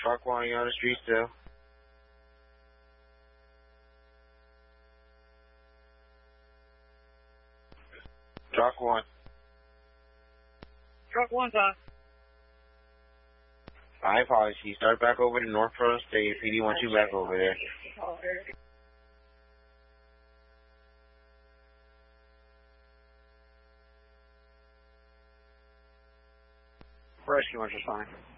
Truck 1, you on the street still? Truck 1. Truck 1's on. I apologize. You start back over to North Florida State. PD wants you back over there. Rescue wants you sign.